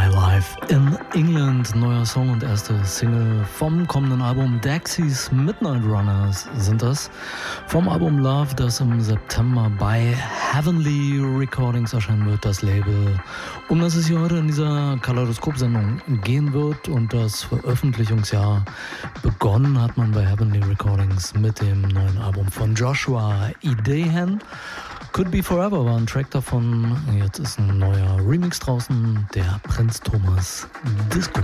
My Life in England, neuer Song und erste Single vom kommenden Album Dexys Midnight Runners sind das. Vom Album Love, das im September bei Heavenly Recordings erscheinen wird, das Label, um das es hier heute in dieser Kaleidoskop-Sendung gehen wird. Und das Veröffentlichungsjahr begonnen hat man bei Heavenly Recordings mit dem neuen Album von Joshua Idehen. Could Be Forever war ein Track davon. Jetzt ist ein neuer Remix draußen, der Prinz Thomas Disco.